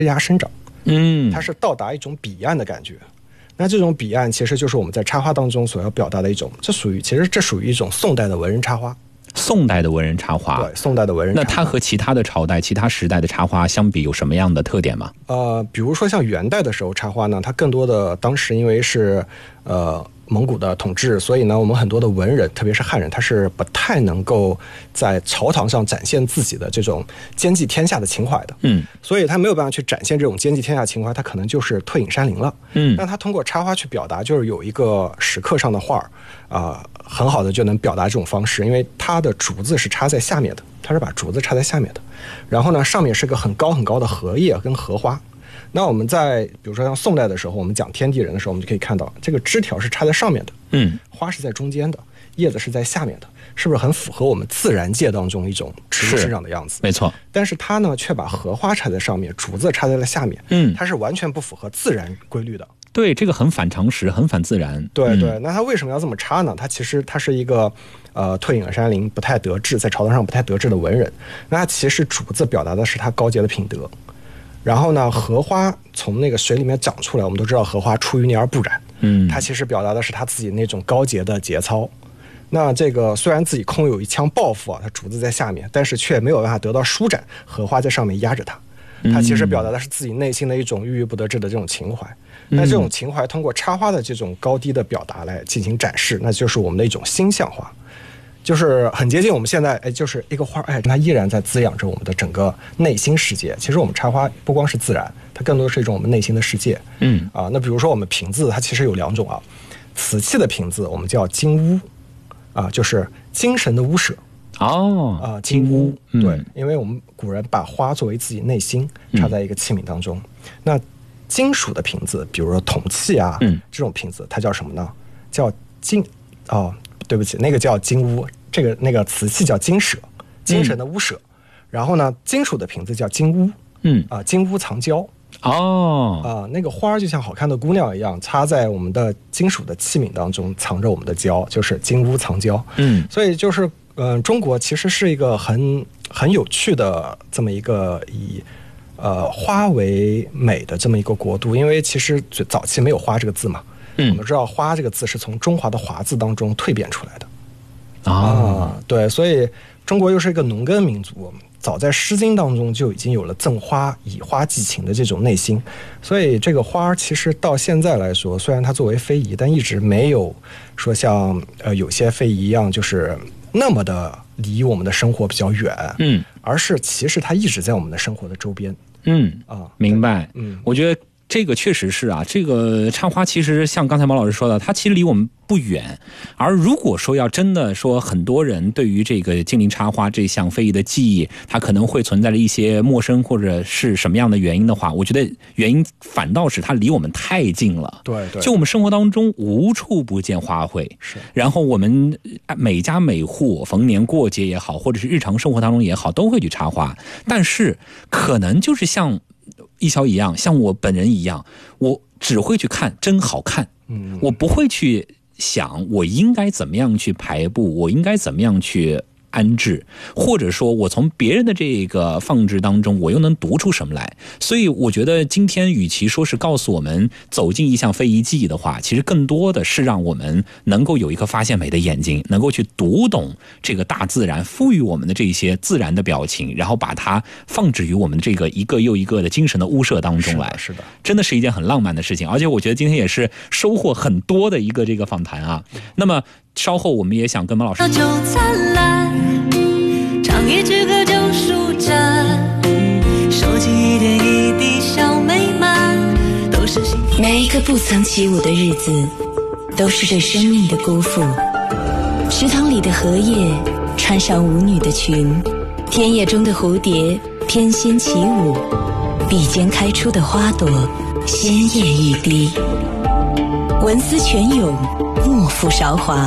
芽生长，它是到达一种彼岸的感觉。那这种彼岸其实就是我们在插花当中所要表达的一种，这属于一种宋代的文人插花。 宋代的文人插花， 对，宋代的文人插花。 那它和其他的朝代、其他时代的插花相比，有什么样的特点吗？ 比如说像元代的时候插花呢，它更多的当时因为是蒙古的统治，所以呢，我们很多的文人，特别是汉人，他是不太能够在朝堂上展现自己的这种兼济天下的情怀的。所以他没有办法去展现这种兼济天下情怀，他可能就是退隐山林了。但他通过插花去表达，就是有一个石刻上的画很好的就能表达这种方式，因为它的竹子是插在下面的，它是把竹子插在下面的，然后呢，上面是个很高很高的荷叶跟荷花。那我们在比如说像宋代的时候，我们讲天地人的时候，我们就可以看到这个枝条是插在上面的，花是在中间的，叶子是在下面的，是不是很符合我们自然界当中一种植物生长的样子？ 没错。 但是它呢，却把荷花插在上面，竹子插在了下面，它是完全不符合自然规律的。 对，这个很反常识，很反自然。 对对，那他为什么要这么插呢？他其实他是一个退隐了山林、不太得志，在朝堂上不太得志的文人。那他其实竹子表达的是他高洁的品德。然后呢，荷花从那个水里面长出来，我们都知道荷花出淤泥而不染，它其实表达的是他自己那种高洁的节操。那这个虽然自己空有一腔抱负他竹子在下面，但是却没有办法得到舒展，荷花在上面压着他。他其实表达的是自己内心的一种郁郁不得志的这种情怀。那这种情怀通过插花的这种高低的表达来进行展示，那就是我们的一种心象化。就是很接近我们现在，就是一个花，它依然在滋养着我们的整个内心世界。其实我们插花不光是自然，它更多是一种我们内心的世界。那比如说我们瓶子，它其实有两种瓷器的瓶子我们叫金屋，就是精神的屋舍。金屋，对，因为我们古人把花作为自己内心插在一个器皿当中。那金属的瓶子，比如说铜器这种瓶子，它叫什么呢？叫对不起，那个叫金屋，那个瓷器叫金舍，精神的屋舍。然后呢，金属的瓶子叫金屋，金屋藏娇。那个花就像好看的姑娘一样，插在我们的金属的器皿当中，藏着我们的娇，就是金屋藏娇。所以就是中国其实是一个很有趣的这么一个以花为美的这么一个国度，因为其实最早期没有花这个字嘛。我们知道花这个字是从中华的华字当中蜕变出来的。对，所以中国又是一个农耕民族，早在《诗经》当中就已经有了赠花以花寄情的这种内心。所以这个花其实到现在来说，虽然它作为非遗，但一直没有说像有些非遗一样就是那么的离我们的生活比较远，而是其实它一直在我们的生活的周边。 明白。我觉得这个确实是这个插花其实像刚才毛老师说的，它其实离我们不远。而如果说要真的说很多人对于这个精灵插花这项非遗的技艺，它可能会存在着一些陌生或者是什么样的原因的话，我觉得原因反倒是它离我们太近了。 对， 就我们生活当中无处不见花卉，然后我们每家每户逢年过节也好，或者是日常生活当中也好，都会去插花。但是可能就是像一小一样，像我本人一样，我只会去看真好看，我不会去想我应该怎么样去排布，我应该怎么样去安置，或者说我从别人的这个放置当中我又能读出什么来。所以我觉得今天与其说是告诉我们走进一项非遗技艺的话，其实更多的是让我们能够有一颗发现美的眼睛，能够去读懂这个大自然赋予我们的这些自然的表情，然后把它放置于我们这个一个又一个的精神的屋舍当中来。 是的， 真的是一件很浪漫的事情。而且我觉得今天也是收获很多的一个这个访谈那么稍后我们也想跟毛老师就灿烂，唱一支歌就数着，收集一点一滴小美满，都是幸福。 每一个不曾起舞的日子，都是对生命的辜负。池塘里的荷叶穿上舞女的裙，田野中的蝴蝶翩跹起舞，笔尖开出的花朵鲜艳欲滴，文思泉涌，莫负韶华。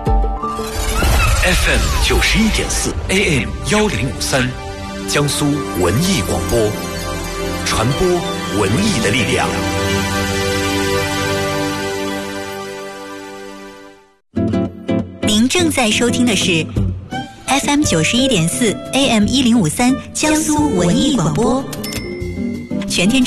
FM 91.4 AM 1053，江苏文艺广播，传播文艺的力量。 您正在收听的是 FM 91.4 AM 1053江苏文艺广播。 全天